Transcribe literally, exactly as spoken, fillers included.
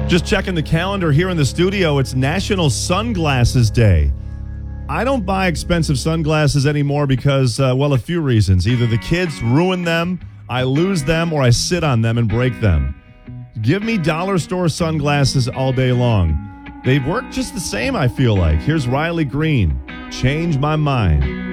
Just checking the calendar here in the studio. It's National Sunglasses Day. I don't buy expensive sunglasses anymore because, uh, well, a few reasons. Either the kids ruin them, I lose them, or I sit on them and break them. Give me dollar store sunglasses all day long. They work just the same, I feel like. Here's Riley Green. Change My Mind.